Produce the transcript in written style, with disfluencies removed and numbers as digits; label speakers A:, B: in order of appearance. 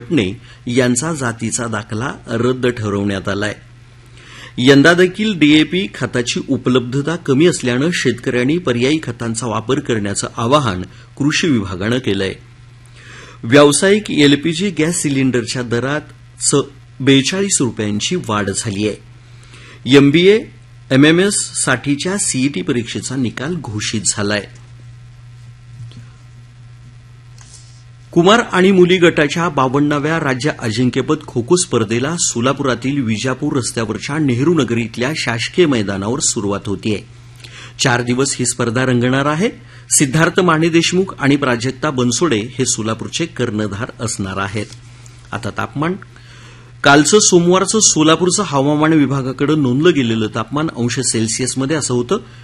A: भटणे यांचा जातीचा दाखला रद्द ठरवण्यात आलाय. यंदा देखील डीएपी खताची उपलब्धता कमी असल्यानं शेतकऱ्यांनी पर्यायी खतांचा वापर करण्याचं आवाहन कृषी विभागानं केलंय. व्यावसायिक एलपीजी गॅस सिलेंडरच्या दरात 42 रुपयांची वाढ झाली आहे. एमबीए एमएमएस साठीच्या सीईटी परीक्षेचा निकाल घोषित झालाय. कुमार आणि मुली गटाच्या 52व्या राज्य अजिंक्यपद खो खो स्पर्धेला सोलापुरातील विजापूर रस्त्यावरच्या नेहरू नगर इथल्या शासकीय मैदानावर सुरुवात होतीये. 4 दिवस ही स्पर्धा रंगणार आहे. सिद्धार्थ माने देशमुख आणि प्राजक्ता बनसोडे हे सोलापूरचे कर्णधार असणार आहेत. आता तापमान. कालचं सोमवारचं सोलापूरचं हवामान विभागाकडे नोंदलं गेलेलं तापमान अंश सेल्सिअसमध्ये असं होतं.